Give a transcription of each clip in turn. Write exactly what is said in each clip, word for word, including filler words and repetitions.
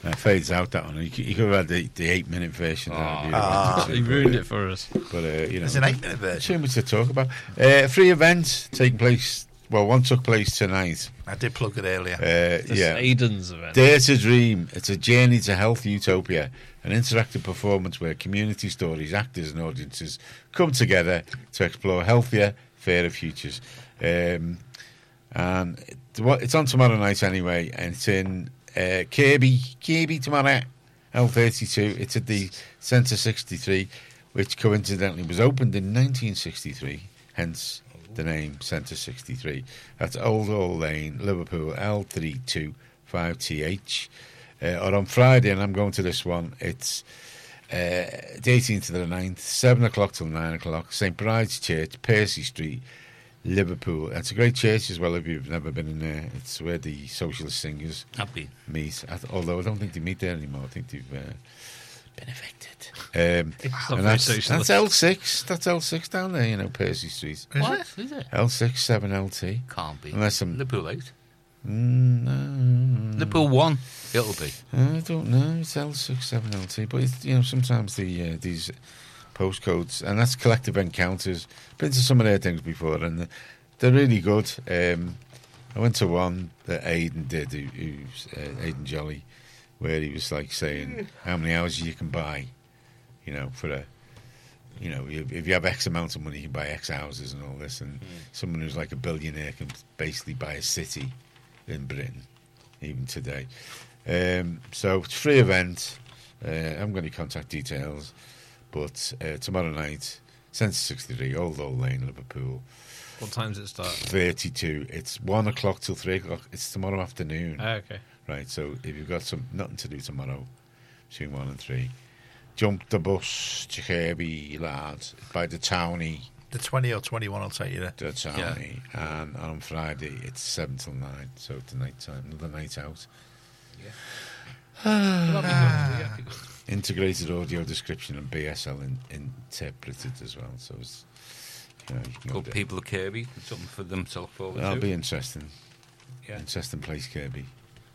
It fades out that one. You could, you could have had the, the eight minute version. Oh, ah, to, You ruined it for us. But uh, you know, There's an eight minute version. too much to talk about. Uh, free event taking place. Well, one took place tonight. I did plug it earlier. Uh, This yeah, Aiden's event. Dare to Dream. It's a journey to health utopia, an interactive performance where community stories, actors, and audiences come together to explore healthier, fairer futures. Um, and it, it's on tomorrow night anyway, and it's in uh, Kirby, Kirby tomorrow, L thirty-two. It's at the Centre sixty-three, which coincidentally was opened in nineteen sixty-three, hence the name Centre sixty-three. That's Old Hall Lane, Liverpool, L three two five T H. Uh, or on Friday, and I'm going to this one, it's uh, the eighteenth to the ninth, seven o'clock till nine o'clock, Saint Bride's Church, Percy Street, Liverpool. It's a great church as well if you've never been in there. It's where the socialist singers Happy. meet. I th- although I don't think they meet there anymore. I think they've uh, been evicted. Um, It's not and very that's, socialist. that's L six. That's L six down there, you know, Percy Street. Is What? it? Is it? L six, seven L T. Can't be. Unless I'm... Liverpool eight. Mm, no, Liverpool one. It'll be. I don't know. It's L six, seven L T. But, it's, you know, sometimes the uh, these postcodes, and that's Collective Encounters. Been to some of their things before, and they're really good. Um, I went to one that Aidan did, who, who's uh, Aidan Jolly, where he was like saying how many houses you can buy, you know, for a, you know, if you have X amount of money, you can buy X houses and all this. And mm. someone who's like a billionaire can basically buy a city in Britain, even today. Um, so it's a free event. Uh, I haven't got any contact details, but uh, tomorrow night, Centre sixty-three, Old Old Lane, Liverpool. What time does it start? thirty-two. It's one o'clock till three o'clock. It's tomorrow afternoon. Oh, okay. Right, so if you've got some nothing to do tomorrow, between one and three, jump the bus to Kirby, lads, by the townie. The twenty or twenty-one will take you there. The townie. Yeah. And on Friday, it's seven till nine, so it's night time, another night out. Yeah. Integrated audio description and B S L in, interpreted as well, so it's, you know, you can go Good there. people of Kirby. Something for them to look forward That'll to. be interesting. Yeah. Interesting place, Kirby.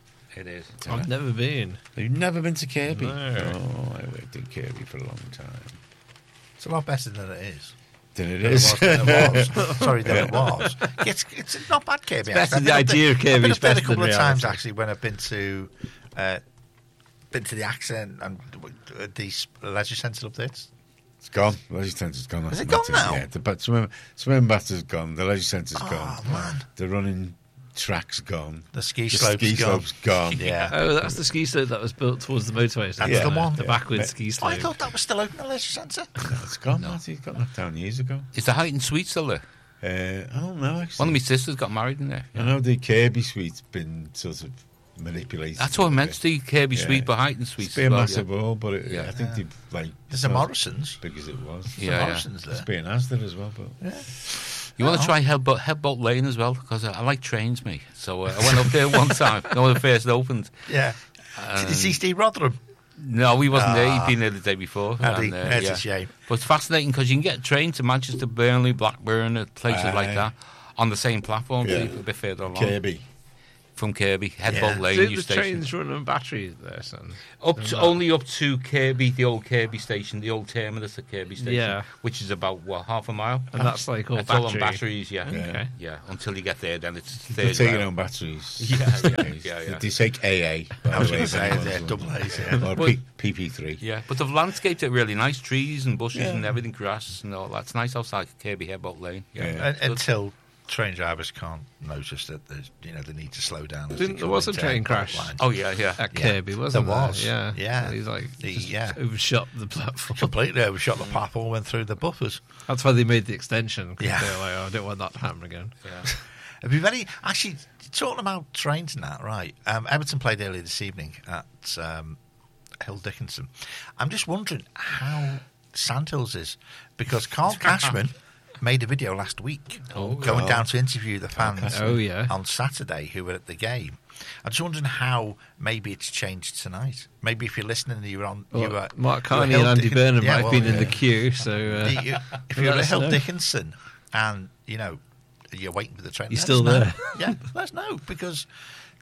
It is. I've never been. You've never been to Kirby? No. Oh, I worked in Kirby for a long time. It's a lot better than it is. Than it Than is. It was, than it was. Sorry, than it was. It's, it's not bad, Kirby. It's better actually. the I've been idea up of there- Kirby I've is been up there better a couple than of times reality. actually when I've been to uh, been to the Accent and the leisure centre up there. It's, It's gone. The leisure centre's gone. Is it That's gone now? Yeah, the but swim, swim batter's gone. The leisure centre's Oh, gone. man. The running track's gone. the ski The slope's ski gone. slope's gone. Yeah. Oh, that's the ski slope that was built towards the motorway. That's Yeah. the one. The backwards ski Oh, slope. I thought that was still open at leisure centre. It's gone. No. It got knocked down years ago. Is the Heighton Suite still there? Uh, I don't know, actually. One of my sisters got married in there. I know the Kirby suite's been sort of manipulated. That's what I meant. The Kirby Yeah. Suite, but Heighton Suite. It's been a massive all, but it, Yeah. I think Yeah. they've, like... There's it's a not Morrison's. as big as it was. There's Yeah, a yeah. Morrison's It's there. being Asda as well, but... Yeah. You want to Oh. try Headboat, Headboat Lane as well? Because I, I like trains, me. So uh, I went up there one time, you know, when it first opened. Yeah. Did you see Steve Rotherham? No, he wasn't there. Ah. He'd been there the day before. Had he? and, uh, That's yeah. a shame. But it's fascinating because you can get a train to Manchester, Burnley, Blackburn, and places Aye. like that on the same platform, Yeah. a bit further along. Kirby. From Kirby, Headboat Yeah. Lane, Do new the station. trains run on batteries there, son? Up to, only up to Kirby, the old Kirby station, the old terminus at Kirby station, Yeah. which is about, what, half a mile? And that's like all That's battery. all on batteries, yeah. Okay. Yeah, until you get there, then it's They're third taking rail. on batteries. Yeah, yeah, yeah, yeah. They take A A. by I was the way, going to say, if anyone's yeah, double A's, yeah. wondering. Or P- PP3. Yeah, but they've landscaped it really nice, trees and bushes Yeah. and everything, grass and all. That's nice outside Kirby Headboat Lane. Yeah, Yeah. Un- Good. Until train drivers can't notice that there's, you know, they need to slow down. as Didn't- they there come was a into train Headboat crash. Line. Oh yeah, yeah. At Yeah. Kirby, wasn't There there? was. Yeah. Yeah. He's like, The- just yeah. overshot the platform. Completely overshot the platform, went through the buffers. That's why they made the extension. 'Cause Yeah. they were like, oh, I don't want that to happen again. yeah. It'd be very actually talking about trains and that, right? Um, Everton played earlier this evening at um, Hill Dickinson. I'm just wondering how Sandhills is because Carl Cashman made a video last week Oh, going God. down to interview the fans Oh, yeah. on Saturday who were at the game. I'm just wondering how maybe it's changed tonight. Maybe if you're listening, you were on. Well, you were, Mark you were Carney Hill and Andy Dick- Burnham Yeah, might have well, been in the yeah. queue, so uh, You- you- if you're let at us Hill know. Dickinson and you know you're waiting for the train, You're let still us know. there. Yeah, let us know because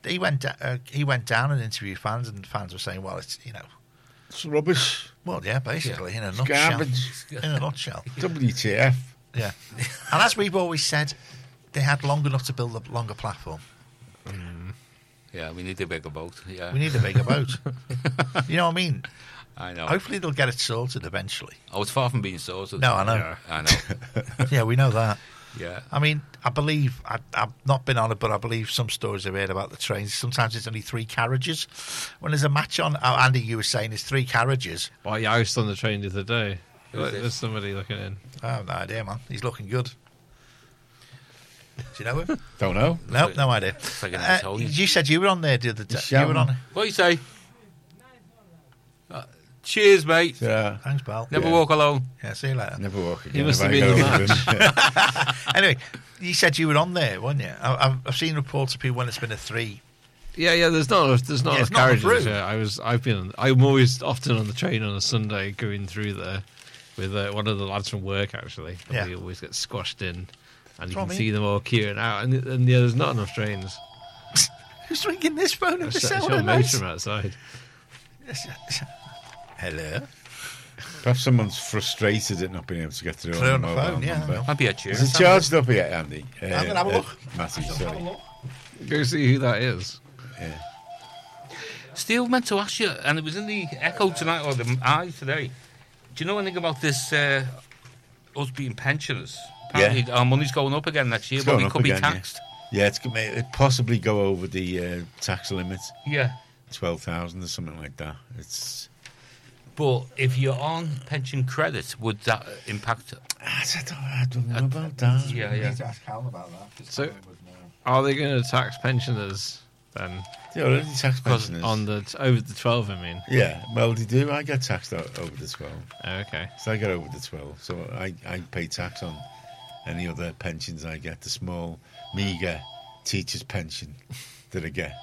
he went da- uh, he went down and interviewed fans, and fans were saying, "Well, it's you know, It's rubbish. well, yeah, basically in a It's nutshell." garbage. In a nutshell, W T F. yeah. And as we've always said, they had long enough to build a longer platform. Yeah, we need a bigger boat. Yeah, We need a bigger boat. You know what I mean? I know. Hopefully, they'll get it sorted eventually. Oh, it's far from being sorted. No, I know. Yeah, I know. Yeah, we know that. Yeah. I mean, I believe, I, I've not been on it, but I believe some stories I've heard about the trains. Sometimes it's only three carriages. When there's a match on, oh, Andy, you were saying it's three carriages. Well, yeah, I was on the train the other day. Who's There's this? somebody looking in. I have no idea, man. He's looking good. Do you know him? Don't know. No, no idea. It's like an Uh, Italian. you said you were on there the other day. He's You were shouting. on. What do you say? Uh, cheers, mate. Yeah. Thanks, pal. Never Yeah. walk alone. Yeah, see you later. Never walk again. He must if have I been go in the with him. Anyway, you said you were on there, weren't you? I, I've, I've seen reports of people when it's been a three. Yeah, yeah. There's not enough, there's not Yeah, enough it's not enough carriages. room. Yeah, I was. I've been. On, I'm always often on the train on a Sunday going through there with uh, one of the lads from work. Actually, and Yeah. we always get squashed in, and you what I can mean. see them all queuing out. And, and yeah, there's not enough trains. Who's ringing this phone at It's this it's hour your of mate night? from outside. Hello. Perhaps someone's frustrated at not being able to get through Through on on the the mobile phone, yeah, I number. know. Might be a cheers. Is it charged up yet, Andy? Uh, I'm gonna have a uh, look. Matthew, sorry. Go see who that is. Yeah. Steve meant to ask you, and it was in the Echo tonight, or the Eye today. Do you know anything about this, uh, us being pensioners? Apparently Yeah. our money's going up again next year, It's but going we up could be again, yeah. taxed. Yeah, it's going to possibly go over the uh, tax limit, Yeah. twelve thousand or something like that. It's But if you're on pension credit, would that impact? I don't, I don't know about that. Yeah, yeah. to ask Callum about that. So, are they going to tax pensioners then They already tax pensioners. on the over the twelve? I mean, Yeah, well, they do. I get taxed o- over the twelve. oh, okay. So I get over the twelve. So I, I pay tax on any other pensions I get, the small, meagre teacher's pension that I get.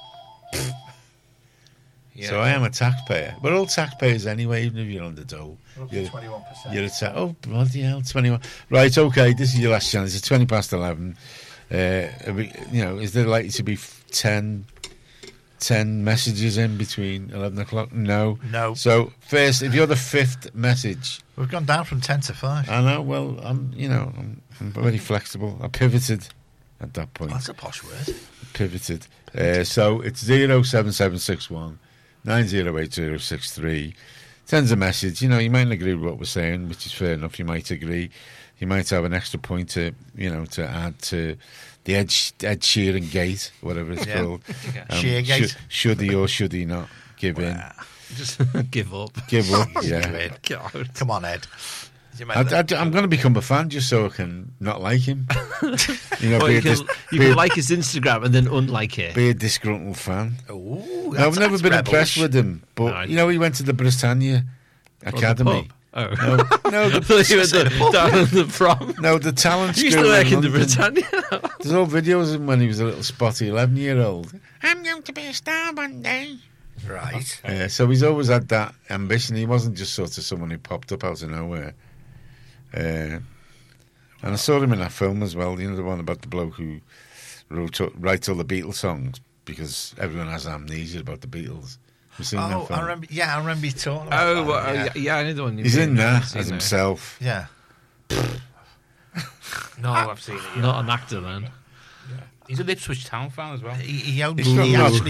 Yeah. So I am a taxpayer. We're all taxpayers anyway, even if you're on the dole. You're, twenty-one percent. you're a ta- oh, bloody hell, twenty-one. Right, okay, this is your last chance. It's twenty past eleven. Uh, are we- you know, is there likely to be f- ten, ten messages in between eleven o'clock? No. No. So, first, if you're the fifth message, We've gone down from ten to five. I know, well, I'm, you know, I'm, I'm very flexible. I pivoted at that point. That's a posh word. Pivoted. Uh, so it's zero seven seven six one nine zero eight zero six three. Sends a message. You know, you might not agree with what we're saying, which is fair enough. You might agree. You might have an extra point to, you know, to add to the Ed, Ed Sheeran gate, whatever it's Yeah. called. Sheergate. Should, should he or should he not give in? Just give up. Give up, yeah. Ed. God. Come on, Ed. You I, meant that? am going to become a fan just so I can not like him. You know, Well, be, you a can, dis- you be, can a, like his Instagram and then unlike it. be a disgruntled fan. Ooh, No, that's- I've never that's been rebellish. impressed with him, but No, I- you know, he went to the Britannia Or the Academy. pub. Oh. No, no, I the, thought you meant the, down in the prom. no, the talent You used school to work in the London. Britannia. There's all videos of him when he was a little spotty eleven-year-old. I'm going to be a star one day. Right. Uh, so he's always had that ambition. He wasn't just sort of someone who popped up out of nowhere. Uh, and I saw him in that film as well. You know, the one about the bloke who wrote writes all the Beatles songs because everyone has amnesia about the Beatles. You seen that Oh, film? I remember. Yeah, I remember you talking about Oh, that. well, oh, yeah. yeah, yeah, I know the one. you He's mean. in there I've seen as it. himself. Yeah. No, I've seen it. Yeah. Not an actor then. He's a Ipswich Town fan as well. He, he owns. He's not, He not, actually